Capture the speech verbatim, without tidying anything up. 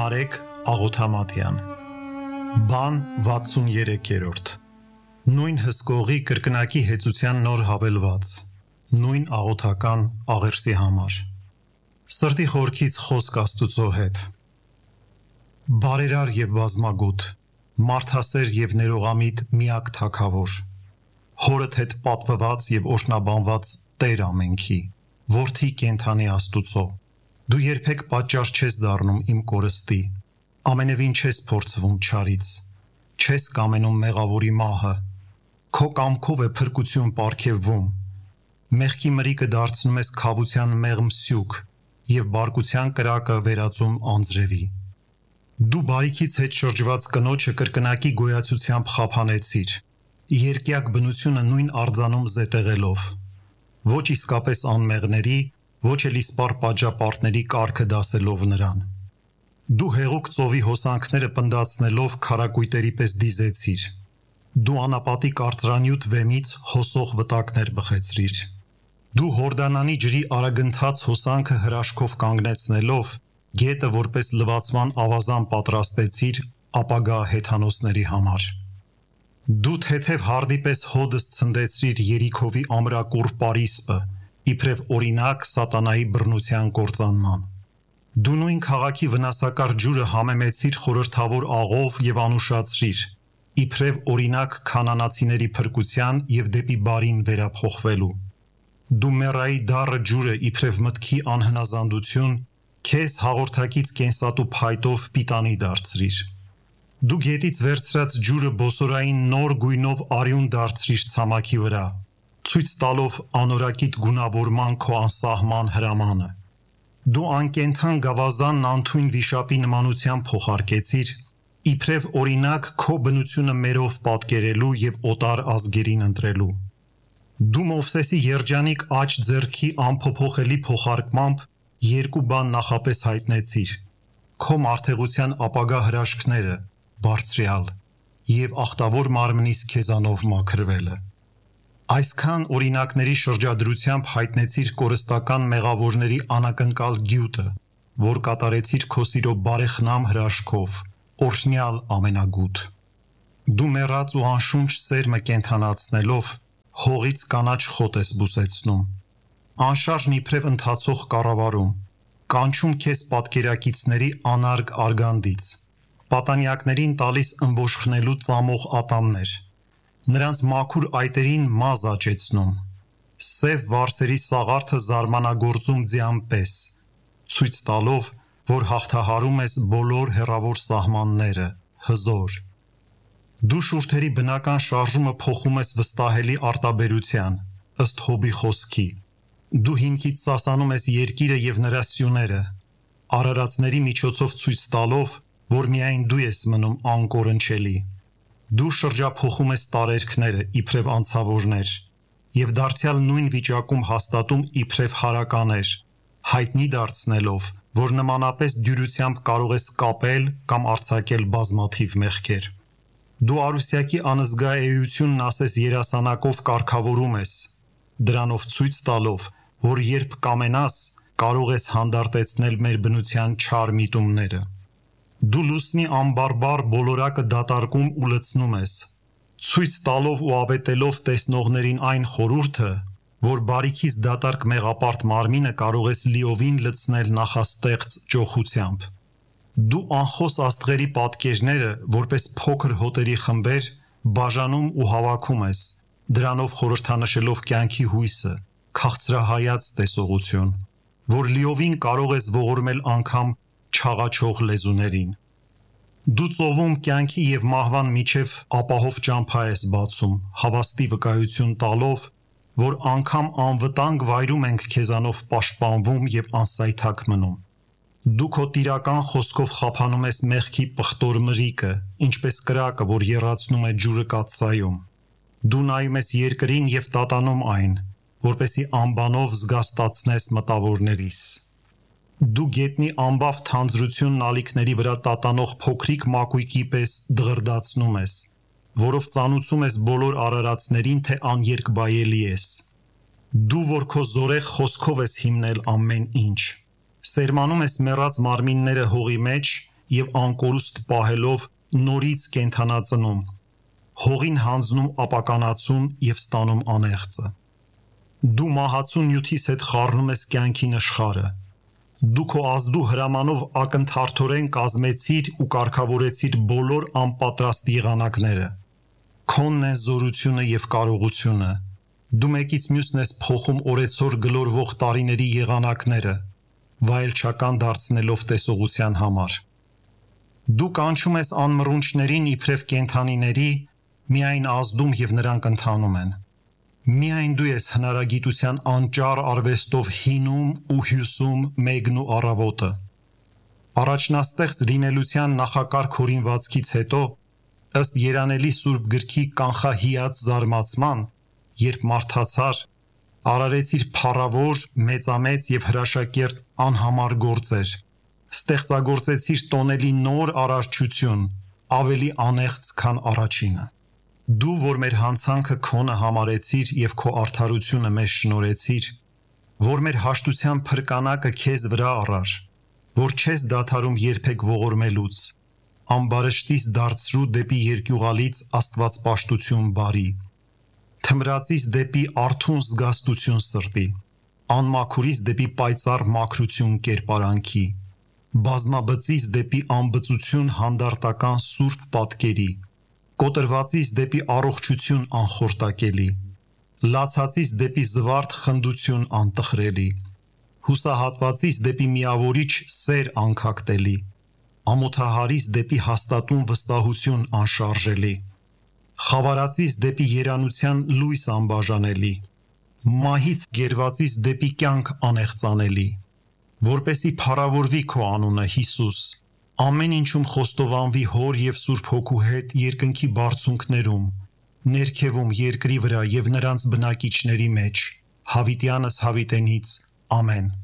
Նարեկ Աղոթամատյան Բան վաթսուններորդ Նույն հսկողի կրկնակի հեծության նոր հավելված Նույն աղոթական աղերսի համար Սրտի խորքից խոսք Աստուծո հետ Բարերար և բազմագութ Մարդասեր և ներողամիտ միակ թագավոր Հորդ հետ պատվված և օրհնաբանված Տեր ամենքի Որդի կենդանի Աստուծո Դու երբեք պատճառ չես դառնում իմ կորստի, ամենևին չես փորձվում չարից, չես կամենում մեղավորի մահը, քո կամքով է փրկություն պարգևվում, մեղքի մրիկը դարձնում ես քավության մեղմ սյուք և բարկության կրակը վերածում անձրևի։ Դու բարիքից հետ շրջված կնոջը կրկնակի գոյացությամբ խափանեցիր, երկյակ բնությունը նույն արձանում զետեղելով, ոչ իսկապես անմեղների, ոչ էլ իսպառ պատժապարտների կարգը դասելով նրան։ Դու հեղուկ ծովի հոսանքները պնդացնելով քարակույտերի պես դիզեցիր։ Դու անապատի կարծրանյութ վեմից հոսող վտակներ բխեցրիր։ Դու Հորդանանի ջրի արագընթաց հոսանքը հրաշքով կանգնեցնելով, գետը որպես լվացման ավազան պատրաստեցիր ապագա հեթանոսների համար։ Դու թեթև հարդի պես հոդս ցնդեցրիր Երիքովի ամրակուռ պարիսպը, իբրև օրինակ սատանայի բռնության կործանման։ Դու նույն քաղաքի վնասակար ջուրը համեմեցիր խորհրդավոր աղով և անուշացրիր, իբրև օրինակ քանանացիների փրկության և դեպի բարին վերափոխվելու։ Դու մեռայի դառը ջուրը իբրև մտքի անհնազանդություն, քեզ հաղորդակից կենսատու փայտով պիտանի դարձրիր։ Դու գետից վերցրած ջուրը բոսորային նոր գույնով արյուն դարձրիր ցամաքի վրա, ցույց տալով անորակիտ գունավորման քո անսահման հրամանը։ Դու անկենդան գավազանն անթույն վիշապի նմանությամբ փոխարկեցիր, իբրև օրինակ քո բնությունը մերով պատկերելու և օտար ազգերին ընտրելու։ Դու Մովսեսի երջանիկ աջ ձեռքի անփոփոխելի փոխարկմամբ երկու բան նախապես հայտնեցիր. քո մարդեղության ապագա հրաշքները, Բարձրյալ, և ախտավոր մարմնիս քեզանով մաքրվելը։ Այսքան օրինակների շրջադրությամբ հայտնեցիր կորստական մեղավորների անակնկալ գյուտը, որ կատարեցիր քո սիրո բարեխնամ հրաշքով, օրհնյալ ամենագութ։ Դու մեռած ու անշունչ սերմը կենդանացնելով, հողից կանաչ խոտ ես բուսեցնում, անշարժն իբրև ընթացող կառավարում, կանչում քեզ պատկերակիցների անարգ արգանդից, պատանյակներին տալիս ըմբոշխնելու ծամող ատամներ, նրանց մաքուր այտերին մազ աճեցնում, սև վարսերի սաղարթը զարմանագործում ձյան պես, ցույց տալով, որ հաղթահարում ես բոլոր հեռավոր սահմանները, հզոր։ Դու շուրթերի բնական շարժումը փոխում ես վստահելի արտաբերության, ըստ Հոբի խոսքի։ Դու հիմքից սասանում ես երկիրը և նրա սյուները, արարածների միջոցով ցույց տալով, որ միայն դու ես մնում անկորնչելի։ Դու շրջափոխում ես տարերքները, իբրև անցավորներ, և դարձյալ նույն վիճակում հաստատում իբրև հարականեր, հայտնի դարձնելով, որ նմանապես դյուրությամբ կարող ես կապել կամ արձակել բազմաթիվ մեղքեր։ Դու արուսյակի անզգա էությունն ասես երասանակով կարգավորում ես, դրանով ցույց տալով, որ երբ կամենաս, կարող ես հանդարտեցնել մեր բնության չար միտումները։ Դու լուսնի անբարբար բոլորակը դատարկում ու լցնում ես, ցույց տալով ու ավետելով տեսնողներին այն խորհուրդը, որ բարիքից դատարկ մեղապարտ մարմինը կարող ես լիովին լցնել նախաստեղծ ճոխությամբ։ Դու անխոս աստղերի պատկերները, որպես փոքր հոտերի խմբեր, բաժանում ու հավաքում ես, դրանով խորհրդանշելով կյանքի հույսը, քաղցրահայաց տեսողություն, որ լիովին կարող ես ողորմել անգամ չաղաչող լեզուներին։ Դու ծովում կյանքի և մահվան միջև ապահով ճամփա ես բացում, հավաստի վկայություն տալով, որ անգամ անվտանգ վայրում ենք քեզանով պաշտպանվում և անսայթակ մնում։ Դու քո տիրական խոսքով խափանում ես մեղքի պղտոր մրիկը, ինչպես կրակը, որ եռացնում է ջուրը կաթսայում։ Դու նայում ես երկրին և տատանում այն, որպեսզի անբանով զգաստացնես մտավորներիս։ Դու գետնի ամբավ թանձրությունն ալիքների վրա տատանող փոքրիկ մակույկի պես դղրդացնում ես, որով ծանուցում ես բոլոր արարածներին, թե աներկբայելի ես։ Դու, որ քո զորեղ խոսքով ես հիմնել ամեն ինչ, սերմանում ես մեռած մարմինները հողի մեջ և անկորուստ պահելով նորից կենդանածնում, հողին հանձնում ապականացում և ստանում անեղծը։ Դու մահացու նյութիս հետ խառնում ես կյանքի նշխարը։ Դու քո ազդու հրամանով ակնթարթորեն կազմեցիր ու կարգավորեցիր բոլոր անպատրաստ եղանակները։ Քոնն են զորությունը և կարողությունը։ Դու մեկից մյուսն ես փոխում օրեցօր գլորվող տարիների եղանակները, վայելչական դարձնելով տեսողության համար։ Դու կանչում ես անմռունչներին իբրև կենդանիների, միայն ազդում և նրանք ընթանում են։ Միայն դու ես հնարագիտության անճառ արվեստով հինում ու հյուսում մեկն ու առավոտը։ Առաջնաստեղծ լինելության նախակարգ հորինվածքից հետո, ըստ Երանելի Սուրբ գրքի կանխահիած զարմացման, երբ մարդացար, արարեցիր փառավոր, մեծամեծ և հրաշակերտ անհամար գործեր, ստեղծագործեցիր տոնելի նոր արարչություն, ավելի անեղծ, քան առաջինը։ Դու, որ մեր հանցանքը քոնը համարեցիր և քո արդարությունը մեզ շնորհեցիր, որ մեր հաշտության փրկանակը քեզ վրա առար, որ չես դադարում երբեք ողորմելուց, ամբարշտիս դարձրու դեպի երկյուղալից աստվածպաշտություն բարի, թմրածից դեպի արթուն զգաստություն սրտի, անմաքուրից դեպի պայծառ մաքրություն կերպարանքի, բազմաբծից դեպի անբծություն հանդարտական սուրբ պատկերի, կոտրվածից դեպի առողջություն անխորտակելի, լացածից դեպի զվարթ խնդություն անտխրելի, հուսահատվածից դեպի միավորիչ սեր անքակտելի, ամոթահարից դեպի հաստատուն վստահություն անշարժելի, խավարածից դեպի երանության լույս անբաժանելի, մահից գերվածից դեպի կյանք անեղծանելի, որպեսզի փառավորվի քո անունը, Հիսուս, ամեն ինչում խոստովանվի Հոր և Սուրբ Հոգու հետ երկնքի բարձունքներում, ներքևում երկրի վրա և նրանց բնակիչների մեջ, հավիտյանս հավիտենից, ամեն։